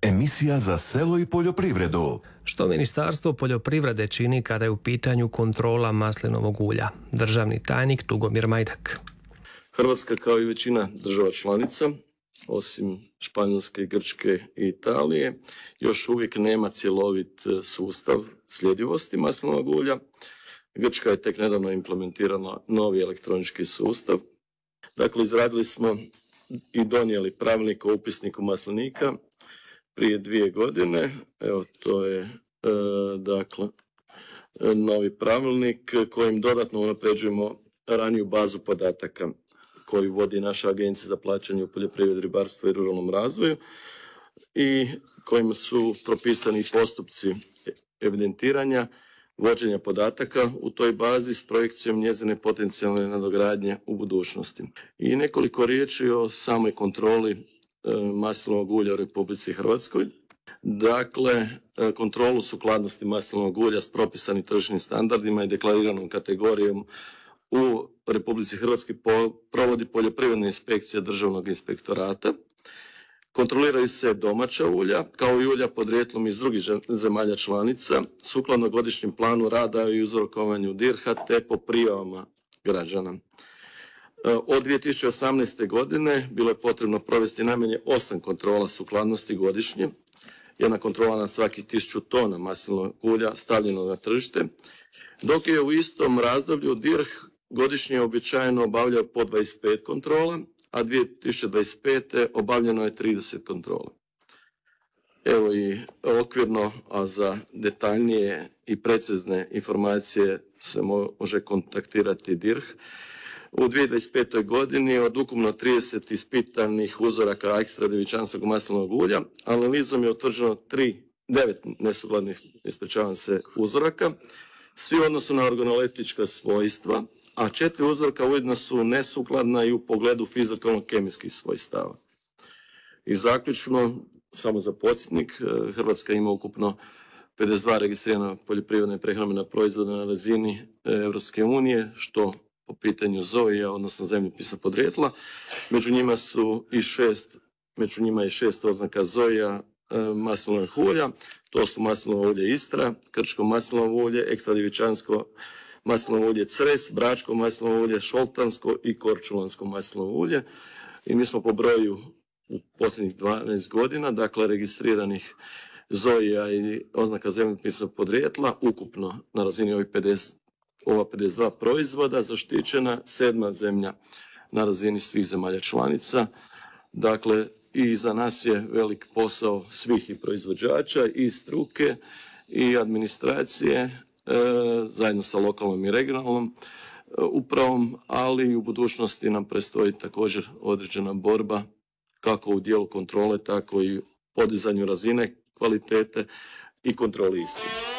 Emisija za selo i poljoprivredu. Što Ministarstvo poljoprivrede čini kada je u pitanju kontrola maslinovog ulja? Državni tajnik Tugomir Majdak. Hrvatska, kao i većina država članica, osim Španjolske, Grčke i Italije, još uvijek nema cjelovit sustav sljedivosti maslinovog ulja. Grčka je tek nedavno implementirala novi elektronički sustav. Dakle, izradili smo i donijeli pravilnik o upisniku maslinika prije 2 godine. Evo, to je novi pravilnik kojim dodatno unapređujemo raniju bazu podataka koju vodi naša Agencija za plaćanje u poljoprivredi, ribarstvu i ruralnom razvoju i kojim su propisani postupci evidentiranja, vođenja podataka u toj bazi s projekcijom njezine potencijalne nadogradnje u budućnosti. I nekoliko riječi o samoj kontroli maslinovog ulja u Republici Hrvatskoj. Dakle, kontrolu sukladnosti maslinovog ulja s propisanim tržišnim standardima i deklariranom kategorijom u Republici Hrvatskoj provodi poljoprivredna inspekcija Državnog inspektorata. Kontroliraju se domaća ulja, kao i ulja podrijetlom iz drugih zemalja članica, sukladno godišnjem planu rada i uzorkovanju DIRH-a te po prijavama građana. Od 2018. godine bilo je potrebno provesti najmanje 8 kontrola sukladnosti godišnje. Jedna kontrola na svakih 1000 tona maslinovog ulja stavljeno na tržište, dok je u istom razdoblju DIRH godišnje običajno obavljao po 25 kontrola, a 2025. obavljeno je 30 kontrola. Evo i okvirno, a za detaljnije i precizne informacije se može kontaktirati DIRH. U 2025. godini od ukupno 30 ispitanih uzoraka ekstra djevičanskog maslinovog ulja, analizom je utvrđeno 9 nesukladnih, uzoraka, svi u odnosu na organoleptička svojstva, a 4 uzorka ujedno su nesukladna i u pogledu fizikalno-kemijskih svojstava. I zaključno, samo za podsjetnik, Hrvatska ima ukupno 52 registrirana poljoprivredna i prehrambena proizvoda na razini Europske unije, što po pitanju ZOI-a, odnosno zemljopisa podrijetla. Među njima je 6 oznaka ZOI-a maslinovog ulja. To su maslinovo ulje Istra, krčko maslinovo ulje, ekstra djevičansko maslinovo ulje Cres, bračko maslinovo ulje, šoltansko i korčulansko maslinovo ulje. I mi smo po broju u posljednjih 12 godina, dakle registriranih ZOI-a i oznaka zemljopisnog podrijetla, ukupno na razini ova 52 proizvoda zaštićena 7. zemlja na razini svih zemalja članica. Dakle, i za nas je velik posao svih i proizvođača i struke i administracije, zajedno sa lokalnom i regionalnom upravom, ali i u budućnosti nam predstoji također određena borba kako u dijelu kontrole, tako i podizanju razine kvalitete i kontroli istih.